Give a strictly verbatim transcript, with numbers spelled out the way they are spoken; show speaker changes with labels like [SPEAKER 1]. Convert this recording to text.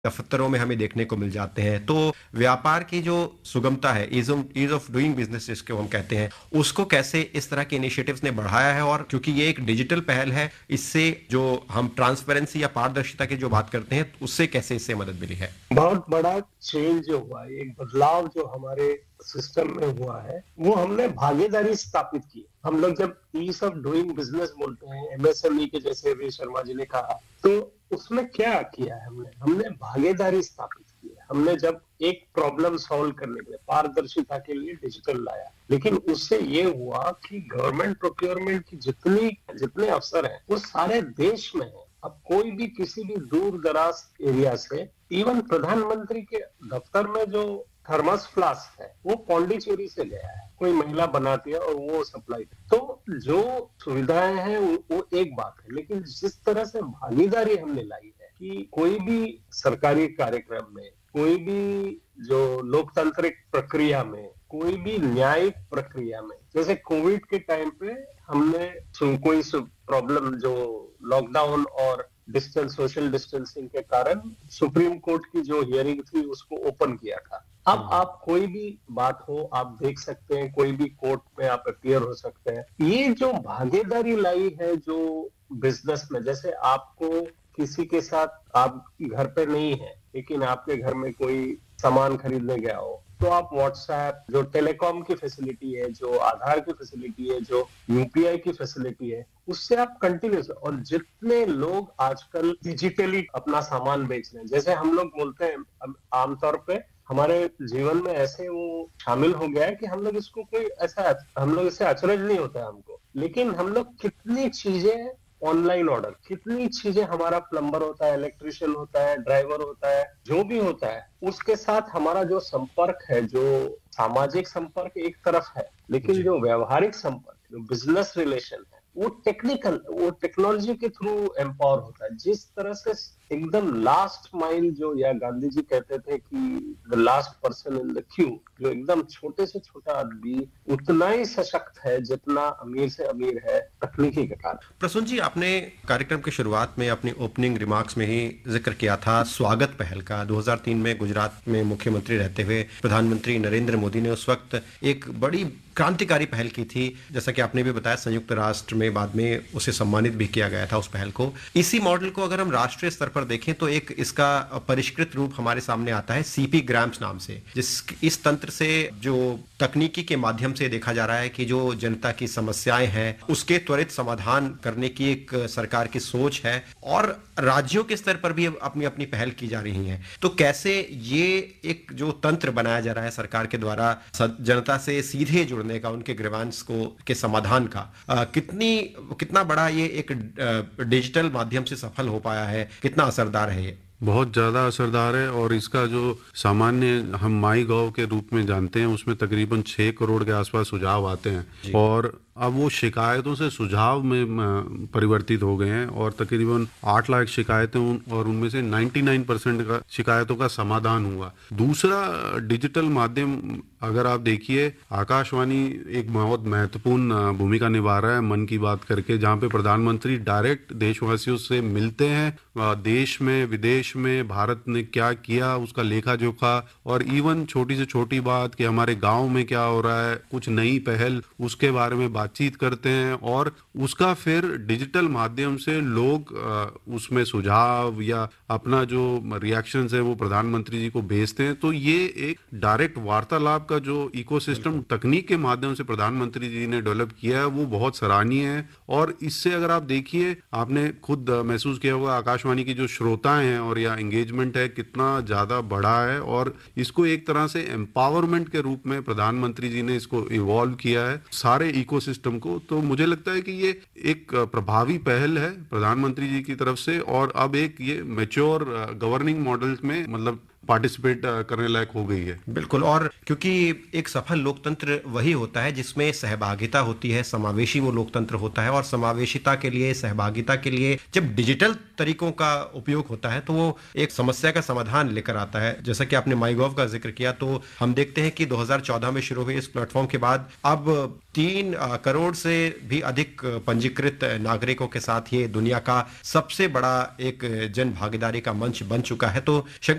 [SPEAKER 1] दफ्तरों में हमें देखने को मिल जाते हैं। तो व्यापार की जो सुगमता है, ease ease of doing business जिसको हम कहते हैं, उसको कैसे इस तरह के इनिशिएटिव्स ने बढ़ाया है। और क्योंकि ये एक डिजिटल पहल है, इससे जो हम ट्रांसपेरेंसी या पारदर्शिता की जो बात करते हैं, उससे कैसे इससे मदद मिली है।
[SPEAKER 2] बहुत बड़ा चेंज जो हुआ है, एक बदलाव जो हमारे सिस्टम में हुआ है, वो हमने भागीदारी स्थापित की। हम लोग जब ईज ऑफ डूइंग बिजनेस बोलते हैं, एमएसएमई के जैसे अभी शर्मा जी ने कहा, तो उसमें क्या किया है हमने हमने भागीदारी स्थापित की है। हमने जब एक प्रॉब्लम सॉल्व करने के लिए पारदर्शिता के लिए डिजिटल लाया, लेकिन उससे ये हुआ कि गवर्नमेंट प्रोक्योरमेंट की जितनी जितने अफसर हैं वो सारे देश में है। अब कोई भी किसी भी दूर दराज एरिया से, इवन प्रधानमंत्री के दफ्तर में जो थर्मस फ्लास्क है वो पौंडीचेरी से गया है, कोई महिला बनाती है और वो सप्लाई। तो जो सुविधाएं हैं वो एक बात है, लेकिन जिस तरह से भागीदारी हमने लाई है कि कोई भी सरकारी कार्यक्रम में, कोई भी जो लोकतांत्रिक प्रक्रिया में, कोई भी न्यायिक प्रक्रिया में, जैसे कोविड के टाइम पे हमने कोई प्रॉब्लम जो लॉकडाउन और डिस्टेंस सोशल डिस्टेंसिंग के कारण सुप्रीम कोर्ट की जो हियरिंग थी उसको ओपन किया था। अब आप कोई भी बात हो आप देख सकते हैं, कोई भी कोर्ट में आप अपीयर हो सकते हैं। ये जो भागीदारी लाई है जो बिजनेस में, जैसे आपको किसी के साथ, आप घर पे नहीं है लेकिन आपके घर में कोई सामान खरीदने गया हो, तो आप व्हाट्सएप, जो टेलीकॉम की फैसिलिटी है, जो आधार की फैसिलिटी है, जो यूपीआई की फैसिलिटी है, उससे आप कंटिन्यूस। और जितने लोग आजकल डिजिटली अपना सामान बेच रहे हैं, जैसे हम लोग बोलते हैं आमतौर पे हमारे जीवन में ऐसे वो शामिल हो गया है कि हम लोग इसको कोई ऐसा, हम लोग इससे अचरज नहीं होता है हमको, लेकिन हम लोग कितनी चीजें ऑनलाइन ऑर्डर, कितनी चीजें, हमारा प्लम्बर होता है, इलेक्ट्रिशियन होता है, ड्राइवर होता है, जो भी होता है, उसके साथ हमारा जो संपर्क है, जो सामाजिक संपर्क एक तरफ है, लेकिन जो व्यवहारिक संपर्क, जो बिजनेस रिलेशन है, वो टेक्निकल, वो टेक्नोलॉजी के थ्रू एम्पावर होता है। जिस तरह से एकदम लास्ट माइल, जो या गांधी जी कहते थे कि the last person in the Q, जो एकदम छोटे से छोटा आदमी उतना ही सशक्त है जितना अमीर से अमीर है तकनीकी के कारण।
[SPEAKER 1] प्रसून जी, आपने कार्यक्रम की शुरुआत में अपनी ओपनिंग रिमार्क्स में ही जिक्र किया था स्वागत पहल का। दो हज़ार तीन में गुजरात में मुख्यमंत्री रहते हुए प्रधानमंत्री नरेंद्र मोदी ने उस वक्त एक बड़ी क्रांतिकारी पहल की थी। जैसा कि आपने भी बताया, संयुक्त राष्ट्र में बाद में उसे सम्मानित भी किया गया था उस पहल को। इसी मॉडल को अगर हम राष्ट्रीय स्तर पर देखें तो एक इसका परिष्कृत रूप हमारे सामने आता है सीपी ग्राम्स नाम से, जिस इस तंत्र से जो तकनीकी के माध्यम से देखा जा रहा है कि जो जनता की समस्याएं हैं उसके त्वरित समाधान करने की एक सरकार की सोच है, और राज्यों के स्तर पर भी अपनी अपनी पहल की जा रही हैं। तो कैसे ये एक जो तंत्र बनाया जा रहा है सरकार के द्वारा जनता से सीधे जुड़ने का, उनके ग्रीवांस को के समाधान का, आ, कितनी कितना बड़ा ये एक डिजिटल माध्यम से सफल हो पाया है, कितना असरदार है ये?
[SPEAKER 3] बहुत ज़्यादा असरदार है। और इसका जो सामान्य हम माई गॉव के रूप में जानते हैं, उसमें तकरीबन छः करोड़ के आसपास सुझाव आते हैं, और अब वो शिकायतों से सुझाव में परिवर्तित हो गए हैं, और तकरीबन आठ लाख शिकायतें उन, और उनमें से निन्यानवे परसेंट का शिकायतों का समाधान हुआ। दूसरा डिजिटल माध्यम अगर आप देखिए, आकाशवाणी एक बहुत महत्वपूर्ण भूमिका निभा रहा है मन की बात करके, जहाँ पे प्रधानमंत्री डायरेक्ट देशवासियों से मिलते हैं, देश में विदेश में भारत ने क्या किया उसका लेखा जोखा, और इवन छोटी से छोटी बात कि हमारे गाँव में क्या हो रहा है, कुछ नई पहल, उसके बारे में बातचीत करते हैं, और उसका फिर डिजिटल माध्यम से लोग उसमें सुझाव या अपना जो रिएक्शंस है वो प्रधानमंत्री जी को भेजते हैं। तो ये एक डायरेक्ट वार्तालाप का जो इकोसिस्टम तकनीक के माध्यम से प्रधानमंत्री जी ने डेवलप किया है वो बहुत सराहनीय है। और इससे अगर आप देखिए, आपने खुद महसूस किया होगा आकाशवाणी की जो श्रोताएं हैं और या एंगेजमेंट है कितना ज्यादा बढ़ा है, और इसको एक तरह से एम्पावरमेंट के रूप में प्रधानमंत्री जी ने इसको इवॉल्व किया है सारे इकोसिस्टम को। तो मुझे लगता है कि ये एक प्रभावी पहल है प्रधानमंत्री जी की तरफ से, और अब एक ये मैच्योर गवर्निंग मॉडल में मतलब पार्टिसिपेट करने लायक हो गई है।
[SPEAKER 1] बिल्कुल, और क्योंकि एक सफल लोकतंत्र वही होता है जिसमें सहभागिता होती है, समावेशी वो लोकतंत्र होता है, और समावेशिता के लिए, सहभागिता के लिए जब डिजिटल तरीकों का उपयोग होता है तो वो एक समस्या का समाधान लेकर आता है। जैसा कि आपने माईगॉव का जिक्र किया, तो हम देखते हैं कि दो हज़ार चौदह में शुरू हुए इस प्लेटफॉर्म के बाद अब तीन करोड़ से भी अधिक पंजीकृत नागरिकों के साथ ये दुनिया का सबसे बड़ा एक जन भागीदारी का मंच बन चुका है। तो